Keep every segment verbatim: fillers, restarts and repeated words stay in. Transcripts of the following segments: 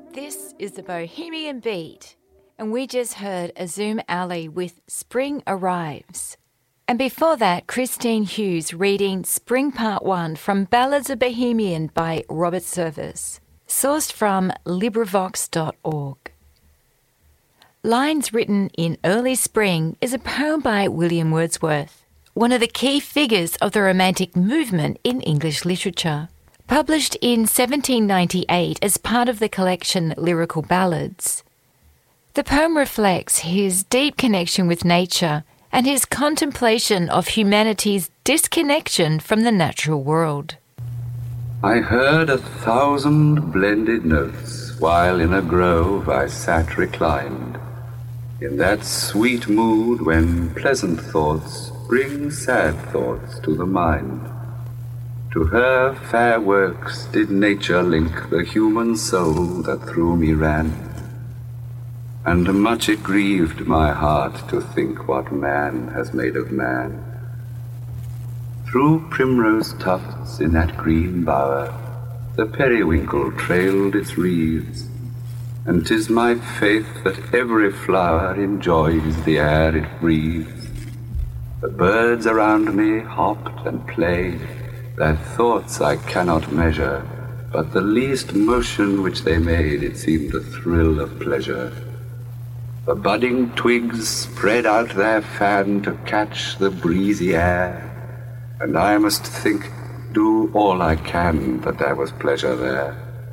This is the Bohemian Beat, and we just heard Azum Ali with Spring Arrives. And before that, Christine Hughes reading Spring Part one from Ballads of Bohemian by Robert Service, sourced from LibriVox dot org. Lines Written in Early Spring is a poem by William Wordsworth, one of the key figures of the Romantic movement in English literature. Published in seventeen ninety-eight as part of the collection Lyrical Ballads. The poem reflects his deep connection with nature and his contemplation of humanity's disconnection from the natural world. I heard a thousand blended notes while in a grove I sat reclined, in that sweet mood when pleasant thoughts bring sad thoughts to the mind. To her fair works did nature link the human soul that through me ran, and much it grieved my heart to think what man has made of man. Through primrose tufts in that green bower the periwinkle trailed its wreaths, and 'tis my faith that every flower enjoys the air it breathes. The birds around me hopped and played, their thoughts I cannot measure, but the least motion which they made, it seemed a thrill of pleasure. The budding twigs spread out their fan to catch the breezy air, and I must think, do all I can, that there was pleasure there.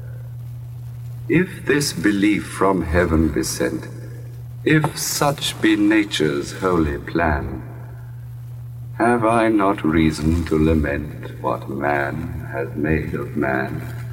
If this belief from heaven be sent, if such be nature's holy plan, have I not reason to lament what man has made of man?